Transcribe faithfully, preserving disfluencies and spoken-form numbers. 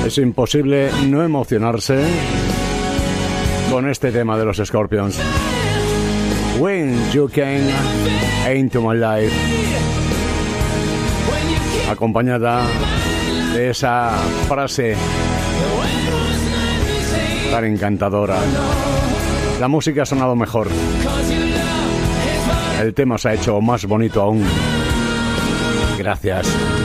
Es imposible no emocionarse con este tema de los Scorpions. When you came into my life, acompañada de esa frase tan encantadora. La música ha sonado mejor. El tema se ha hecho más bonito aún. Gracias.